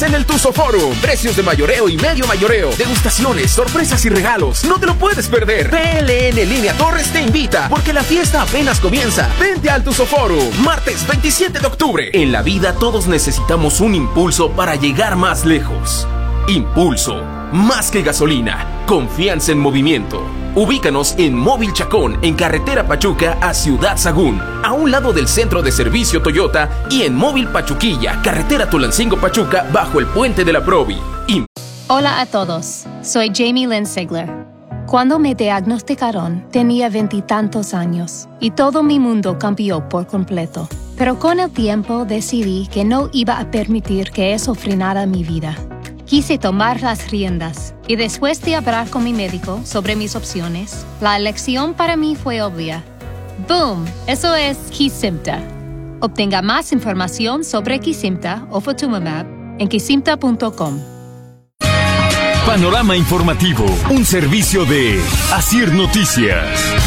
En el Tuzo Forum, precios de mayoreo y medio mayoreo, degustaciones, sorpresas y regalos. No te lo puedes perder. PLN Línea Torres te invita, porque la fiesta apenas comienza. Vente al Tuzo Forum, martes 27 de octubre. En la vida todos necesitamos un impulso para llegar más lejos. Impulso, más que gasolina, confianza en movimiento. Ubícanos en Móvil Chacón, en carretera Pachuca a Ciudad Sagún, a un lado del centro de servicio Toyota, y en Móvil Pachuquilla, carretera Tulancingo Pachuca, bajo el puente de la Provi. Hola a todos, soy Jamie Lynn Sigler. Cuando me diagnosticaron, tenía 20 y tantos años, y todo mi mundo cambió por completo. Pero con el tiempo decidí que no iba a permitir que eso frenara mi vida. Quise tomar las riendas, y después de hablar con mi médico sobre mis opciones, la elección para mí fue obvia. ¡Boom! Eso es Kesimpta. Obtenga más información sobre Kesimpta o Ofatumumab en kesimpta.com. Panorama informativo, un servicio de Asir Noticias.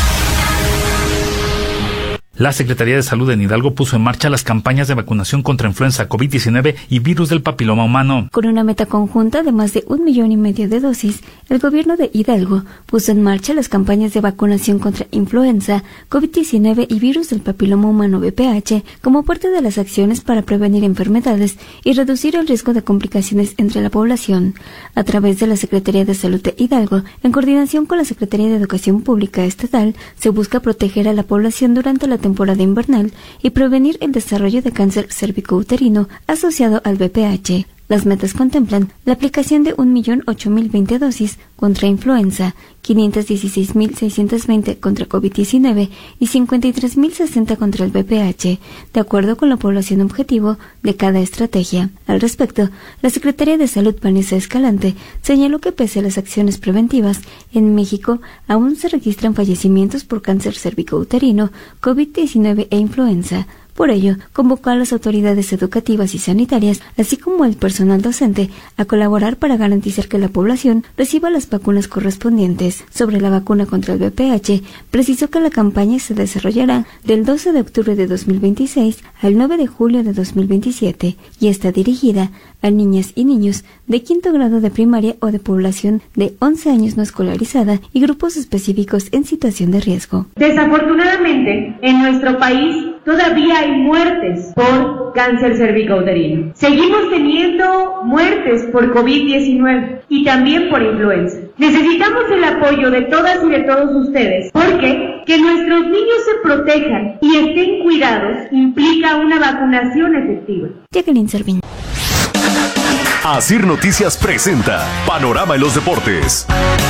La Secretaría de Salud en Hidalgo puso en marcha las campañas de vacunación contra influenza COVID-19 y virus del papiloma humano. Con una meta conjunta de más de 1,5 millones de dosis, el gobierno de Hidalgo puso en marcha las campañas de vacunación contra influenza, COVID-19 y virus del papiloma humano VPH como parte de las acciones para prevenir enfermedades y reducir el riesgo de complicaciones entre la población. A través de la Secretaría de Salud de Hidalgo, en coordinación con la Secretaría de Educación Pública Estatal, se busca proteger a la población durante la temporada invernal y prevenir el desarrollo de cáncer cervicouterino asociado al VPH. Las metas contemplan la aplicación de 1.008.020 dosis contra influenza, 516.620 contra COVID-19 y 53.060 contra el VPH, de acuerdo con la población objetivo de cada estrategia. Al respecto, la Secretaría de Salud, Vanessa Escalante, señaló que pese a las acciones preventivas, en México aún se registran fallecimientos por cáncer cervicouterino, COVID-19 e influenza. Por ello, convocó a las autoridades educativas y sanitarias, así como al personal docente, a colaborar para garantizar que la población reciba las vacunas correspondientes. Sobre la vacuna contra el VPH, precisó que la campaña se desarrollará del 12 de octubre de 2026 al 9 de julio de 2027 y está dirigida a niñas y niños de quinto grado de primaria o de población de 11 años no escolarizada y grupos específicos en situación de riesgo. Desafortunadamente, en nuestro país todavía hay muertes por cáncer cervicouterino. Seguimos teniendo muertes por COVID-19 y también por influenza. Necesitamos el apoyo de todas y de todos ustedes, porque que nuestros niños se protejan y estén cuidados implica una vacunación efectiva. Jacqueline Servín. Asir Noticias presenta Panorama en los Deportes.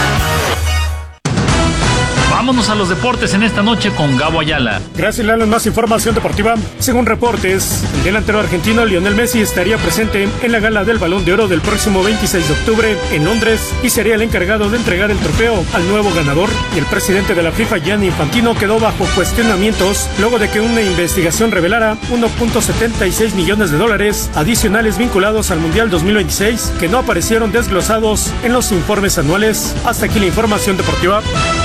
Vámonos a los deportes en esta noche con Gabo Ayala. Gracias, Lalo. Más información deportiva. Según reportes, el delantero argentino Lionel Messi estaría presente en la gala del Balón de Oro del próximo 26 de octubre en Londres y sería el encargado de entregar el trofeo al nuevo ganador. Y el presidente de la FIFA, Gianni Infantino, quedó bajo cuestionamientos luego de que una investigación revelara $1.76 millones adicionales vinculados al Mundial 2026 que no aparecieron desglosados en los informes anuales. Hasta aquí la información deportiva.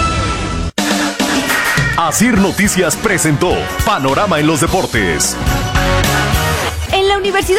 Asir Noticias presentó Panorama en los Deportes. En la Universidad